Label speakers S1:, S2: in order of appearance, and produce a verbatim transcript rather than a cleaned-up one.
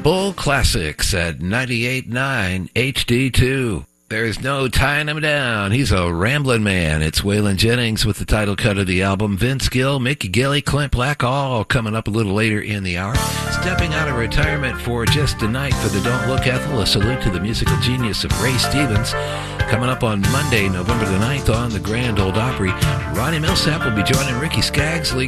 S1: Bull Classics at ninety-eight point nine H D two. There's no tying him down. He's a rambling man. It's Waylon Jennings with the title cut of the album. Vince Gill, Mickey Gilley, Clint Black, all coming up a little later in the hour. Stepping out of retirement for just a night for the Don't Look Ethel, a salute to the musical genius of Ray Stevens. Coming up on Monday, November the ninth on the Grand Ole Opry, Ronnie Milsap will be joining Ricky Skaggs, Lee